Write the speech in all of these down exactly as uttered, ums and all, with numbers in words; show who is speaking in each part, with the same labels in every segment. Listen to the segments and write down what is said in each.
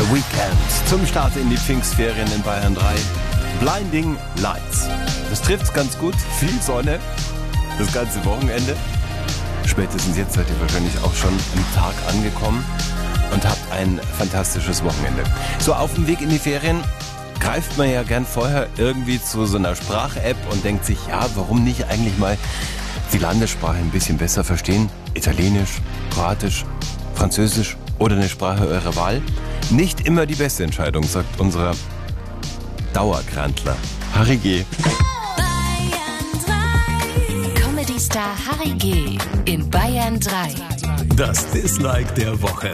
Speaker 1: The Weeknd zum Start in die Pfingstferien in Bayern drei. Blinding Lights. Das trifft's ganz gut. Viel Sonne. Das ganze Wochenende. Spätestens jetzt seid ihr wahrscheinlich auch schon am Tag angekommen und habt ein fantastisches Wochenende. So auf dem Weg in die Ferien greift man ja gern vorher irgendwie zu so einer Sprach-App und denkt sich, ja, warum nicht eigentlich mal die Landessprache ein bisschen besser verstehen? Italienisch, Kroatisch, Französisch oder eine Sprache eurer Wahl? Nicht immer die beste Entscheidung, sagt unser Dauerkrantler Harry G.
Speaker 2: Comedy-Star Harry G. in Bayern drei.
Speaker 3: Das Dislike der Woche.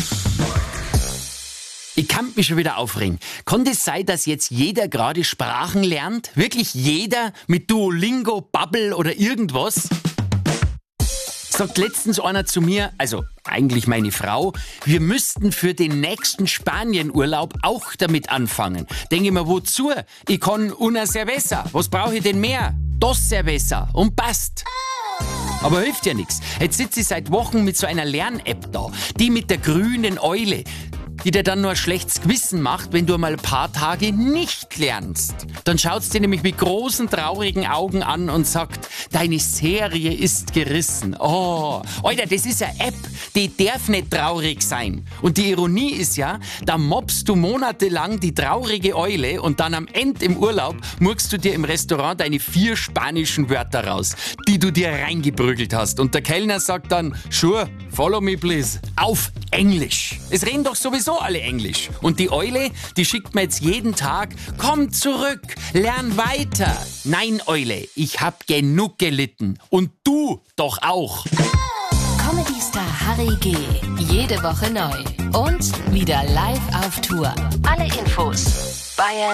Speaker 4: Ich kann mich schon wieder aufregen. Kann das sein, dass jetzt jeder gerade Sprachen lernt? Wirklich jeder? Mit Duolingo, Bubble oder irgendwas? Sagt letztens einer zu mir, also eigentlich meine Frau, wir müssten für den nächsten Spanienurlaub auch damit anfangen. Denke ich mir, wozu? Ich kann una cerveza. Was brauche ich denn mehr? Dos cerveza und passt. Aber hilft ja nichts. Jetzt sitze ich seit Wochen mit so einer Lern-App da, die mit der grünen Eule, die dir dann nur ein schlechtes Gewissen macht, wenn du mal ein paar Tage nicht lernst. Dann schaut's dir nämlich mit großen, traurigen Augen an und sagt, deine Serie ist gerissen. Oh, Alter, das ist eine App, die darf nicht traurig sein. Und die Ironie ist ja, da mobst du monatelang die traurige Eule und dann am Ende im Urlaub murkst du dir im Restaurant deine vier spanischen Wörter raus, die du dir reingeprügelt hast. Und der Kellner sagt dann, sure, follow me please. Auf Englisch. Es reden doch sowieso alle Englisch. Und die Eule, die schickt mir jetzt jeden Tag, komm zurück, lern weiter. Nein, Eule, ich hab genug gelitten. Und du doch auch.
Speaker 2: Comedy-Star Harry G. Jede Woche neu. Und wieder live auf Tour. Alle Infos Bayern